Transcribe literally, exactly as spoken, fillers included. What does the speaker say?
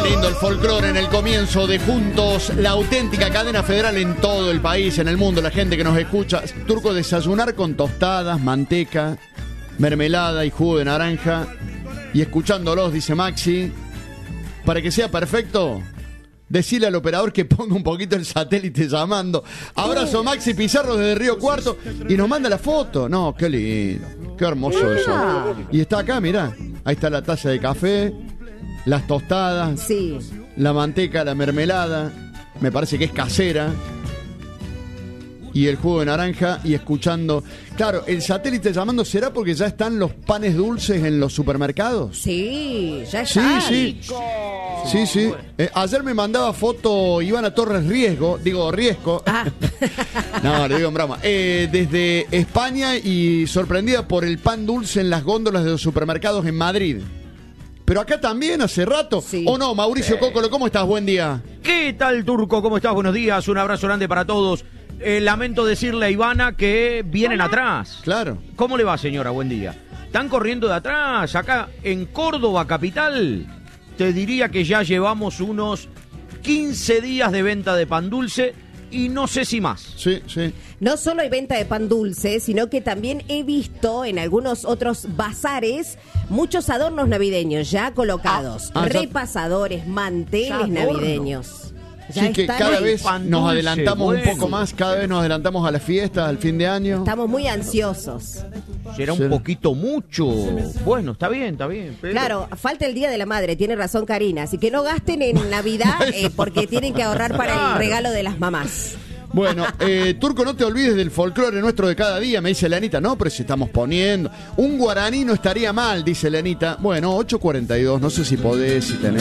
lindo el folclore en el comienzo de Juntos, la auténtica cadena federal en todo el país, en el mundo, la gente que nos escucha. Turco, desayunar con tostadas, manteca, mermelada y jugo de naranja y escuchándolos, dice Maxi. Para que sea perfecto, decirle al operador que ponga un poquito el satélite llamando. Abrazo Maxi Pizarro desde Río Cuarto y nos manda la foto. No, qué lindo, qué hermoso eso. Y está acá, mirá, ahí está la taza de café, las tostadas, sí, la manteca, la mermelada, me parece que es casera, y el jugo de naranja, y escuchando. Claro, el satélite llamando, ¿será porque ya están los panes dulces en los supermercados? Sí, ya Sí, está. sí. Sí, sí. Eh, ayer me mandaba foto Ivana Torres Riesgo, digo Riesco. Ah. No, le digo en broma. Eh, desde España y sorprendida por el pan dulce en las góndolas de los supermercados en Madrid. Pero acá también hace rato. Sí. ¿O no, Mauricio Sí. Cócolo? ¿Cómo estás? Buen día. ¿Qué tal, Turco? ¿Cómo estás? Buenos días. Un abrazo grande para todos. Eh, lamento decirle a Ivana que vienen atrás. Claro. ¿Cómo le va, señora? Buen día. Están corriendo de atrás. Acá en Córdoba, capital, te diría que ya llevamos unos quince días de venta de pan dulce y no sé si más. Sí, sí. No solo hay venta de pan dulce, sino que también he visto en algunos otros bazares muchos adornos navideños ya colocados. Ah, ah, ya- repasadores, manteles Ya adorno. navideños. Ya Sí, que están cada ahí. vez pan nos dulce, adelantamos bueno. un poco más, cada vez nos adelantamos a las fiestas, al fin de año. Estamos muy ansiosos. Será Sí. un poquito mucho. Bueno, está bien, está bien. pero- Claro, falta el Día de la Madre, tiene razón Karina, así que no gasten en Navidad eh, porque tienen que ahorrar para el Claro. regalo de las mamás. Bueno, eh, Turco, no te olvides del folclore nuestro de cada día, me dice Leanita. No, pero si estamos poniendo. Un guaraní no estaría mal, dice Leanita. Bueno, ocho cuarenta y dos, no sé si podés, si tenés.